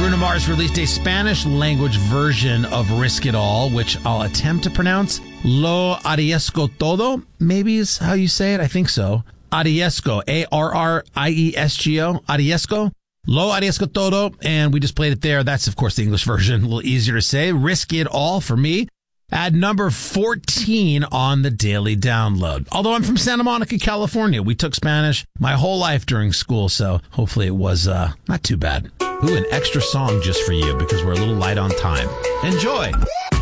Bruno Mars released a Spanish language version of Risk It All, which I'll attempt to pronounce. Lo arriesgo todo, maybe is how you say it. I think so. Arriesgo, A-R-R-I-E-S-G-O, arriesgo. Lo arriesgo todo, and we just played it there. That's, of course, the English version. A little easier to say. Risk It All for me. At number 14 on the daily download. Although I'm from Santa Monica, California, we took Spanish my whole life during school, so hopefully it was not too bad. Ooh, an extra song just for you because we're a little light on time. Enjoy!